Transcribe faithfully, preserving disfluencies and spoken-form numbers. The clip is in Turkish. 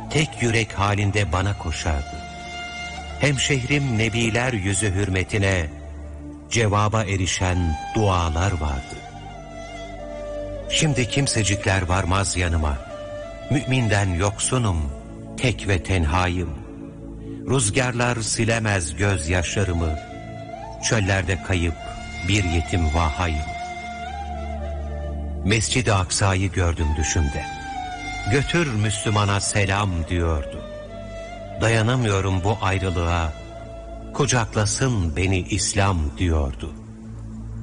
tek yürek halinde bana koşardı. Hemşehrim nebiler yüzü hürmetine cevaba erişen dualar vardı. Şimdi kimsecikler varmaz yanıma. Müminden yoksunum, tek ve tenhayım. Rüzgarlar silemez gözyaşlarımı. Çöllerde kayıp bir yetim vahayım. Mescid-i Aksa'yı gördüm düşümde. Götür Müslümana selam diyordu. Dayanamıyorum bu ayrılığa. Kucaklasın beni İslam diyordu.